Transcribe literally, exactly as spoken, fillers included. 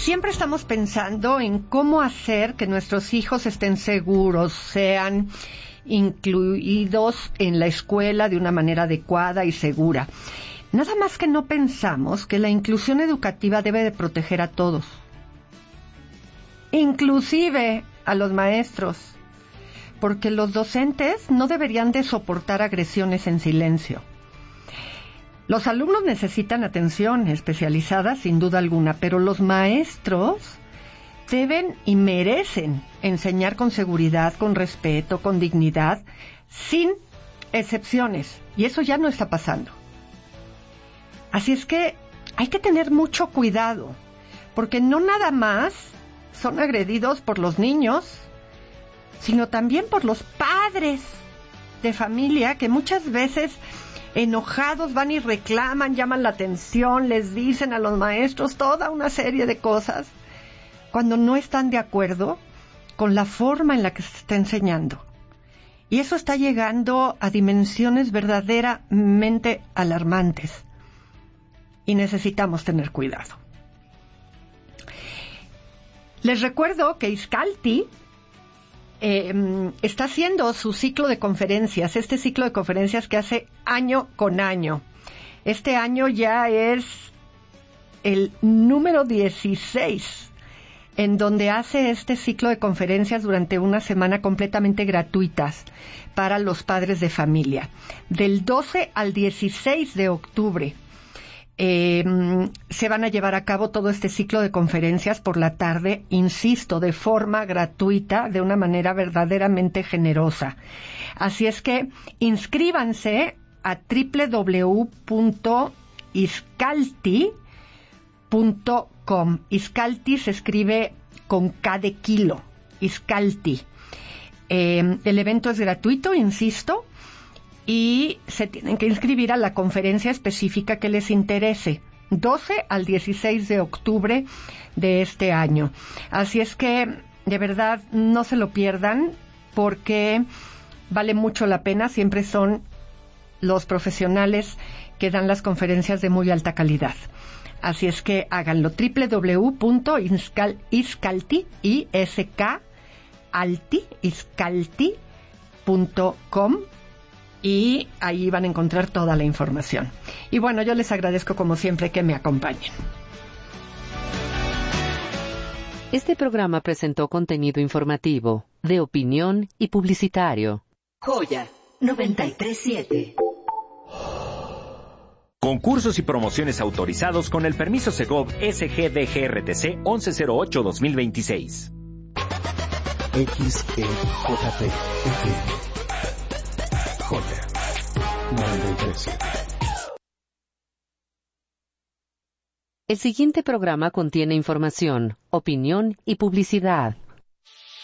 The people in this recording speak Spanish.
siempre estamos pensando en cómo hacer que nuestros hijos estén seguros, sean incluidos en la escuela de una manera adecuada y segura. Nada más que no pensamos que la inclusión educativa debe de proteger a todos, inclusive a los maestros, porque los docentes no deberían de soportar agresiones en silencio. Los alumnos necesitan atención especializada, sin duda alguna, pero los maestros deben y merecen enseñar con seguridad, con respeto, con dignidad, sin excepciones, y eso ya no está pasando. Así es que hay que tener mucho cuidado, porque no nada más son agredidos por los niños, sino también por los padres de familia, que muchas veces enojados van y reclaman, llaman la atención, les dicen a los maestros toda una serie de cosas, cuando no están de acuerdo con la forma en la que se está enseñando. Y eso está llegando a dimensiones verdaderamente alarmantes. Y necesitamos tener cuidado. Les recuerdo que ISCALTI eh, está haciendo su ciclo de conferencias, este ciclo de conferencias que hace año con año. Este año ya es el número dieciséis, en donde hace este ciclo de conferencias durante una semana completamente gratuitas para los padres de familia. Del doce al dieciséis de octubre. Eh, se van a llevar a cabo todo este ciclo de conferencias por la tarde, insisto, de forma gratuita, de una manera verdaderamente generosa. Así es que inscríbanse a doble u doble u doble u punto iscalti punto com. ISCALTI se escribe con K de kilo, ISCALTI. Eh, el evento es gratuito, insisto, y se tienen que inscribir a la conferencia específica que les interese, doce al dieciséis de octubre de este año. Así es que, de verdad, no se lo pierdan, porque vale mucho la pena. Siempre son los profesionales que dan las conferencias de muy alta calidad. Así es que háganlo, doble u doble u doble u punto iscalti, I S K alti, iscalti punto com, y ahí van a encontrar toda la información. Y bueno, yo les agradezco como siempre que me acompañen. Este programa presentó contenido informativo, de opinión y publicitario. Joya noventa y tres punto siete. Concursos y promociones autorizados con el permiso Segov S G D G R T C once cero ocho dos mil veintiséis. X E J P F M. Joya noventa y tres punto siete. El siguiente programa contiene información, opinión y publicidad.